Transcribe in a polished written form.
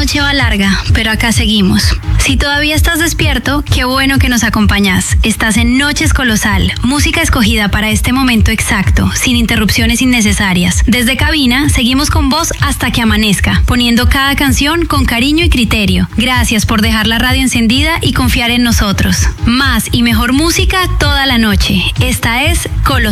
noche va larga, pero acá seguimos. Si todavía estás despierto, qué bueno que nos acompañas. Estás en Noches Colosal, música escogida para este momento exacto, sin interrupciones innecesarias. Desde cabina, seguimos con vos hasta que amanezca, poniendo cada canción con cariño y criterio. Gracias por dejar la radio encendida y confiar en nosotros. Más y mejor música toda la noche. Esta es Colosal.